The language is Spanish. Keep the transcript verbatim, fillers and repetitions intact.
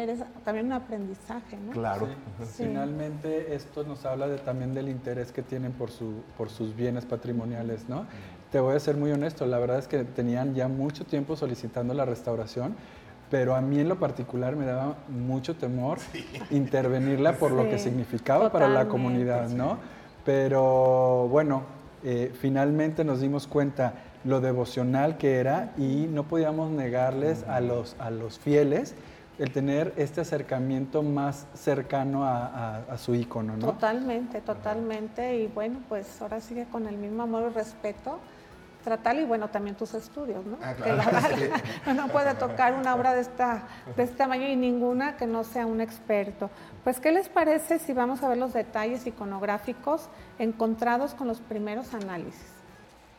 ver es también un aprendizaje, ¿no? Claro. Sí. Sí. Finalmente esto nos habla de, también del interés que tienen por, su, por sus bienes patrimoniales, ¿no? Te voy a ser muy honesto, la verdad es que tenían ya mucho tiempo solicitando la restauración, pero a mí en lo particular me daba mucho temor sí. intervenirla por sí. lo que significaba Totalmente, para la comunidad, ¿no? Sí. Pero bueno, eh, finalmente nos dimos cuenta lo devocional que era y no podíamos negarles uh-huh. a, los, a los fieles el tener este acercamiento más cercano a, a, a su ícono, ¿no? Totalmente, totalmente. Y bueno, pues ahora sigue con el mismo amor y respeto. Tratarlo y bueno, también tus estudios, ¿no? Ah, claro, que la, sí. no puede tocar una obra de, esta, de este tamaño y ninguna que no sea un experto. Pues, ¿qué les parece si vamos a ver los detalles iconográficos encontrados con los primeros análisis?